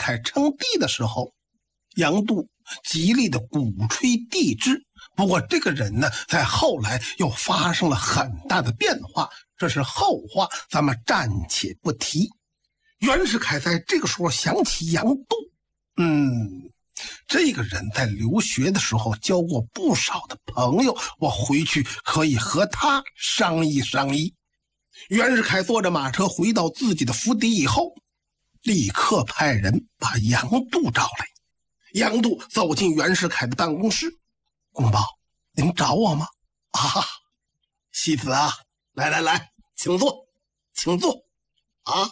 凯称帝的时候，杨度极力的鼓吹帝制。不过这个人呢，在后来又发生了很大的变化，这是后话，咱们暂且不提。袁世凯在这个时候想起杨度，这个人在留学的时候交过不少的朋友，我回去可以和他商议商议。袁世凯坐着马车回到自己的府邸以后，立刻派人把杨度找来。杨度走进袁世凯的办公室，公报，您找我吗？啊，戏子啊，来，请坐，请坐啊，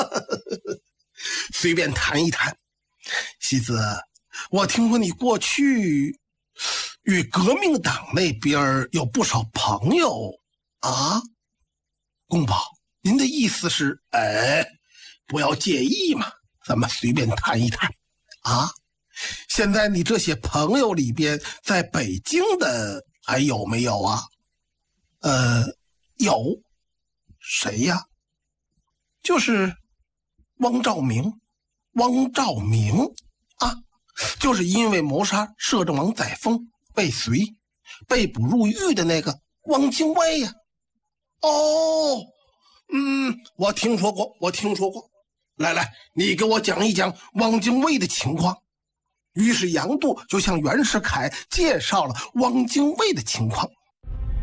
随便谈一谈。戏子，我听说你过去与革命党那边有不少朋友啊。公报，您的意思是，不要介意嘛，咱们随便谈一谈啊。现在你这些朋友里边，在北京的还有没有啊？有。谁呀？就是汪兆铭啊，就是因为谋杀摄政王载沣被随被捕入狱的那个汪精卫呀。哦，我听说过。来，你给我讲一讲汪精卫的情况。于是杨度就向袁世凯介绍了汪精卫的情况。